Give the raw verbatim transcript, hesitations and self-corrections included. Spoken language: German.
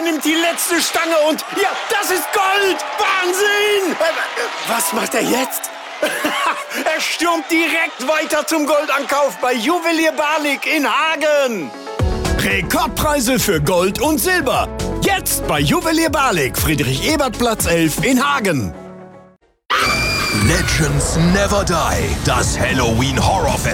nimmt die letzte Stange und ja, das ist Gold! Wahnsinn! Was macht er jetzt? Er stürmt direkt weiter zum Goldankauf bei Juwelier Barlik in Hagen. Rekordpreise für Gold und Silber. Jetzt bei Juwelier Barlik, Friedrich-Ebert-Platz elf in Hagen. Legends Never Die, das Halloween Horror Festival.